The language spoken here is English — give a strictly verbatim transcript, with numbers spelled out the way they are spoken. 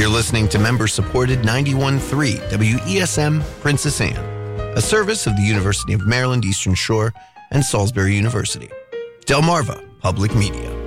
You're listening to member-supported ninety-one point three W E S M Princess Anne, a service of the University of Maryland Eastern Shore and Salisbury University. Delmarva Public Media.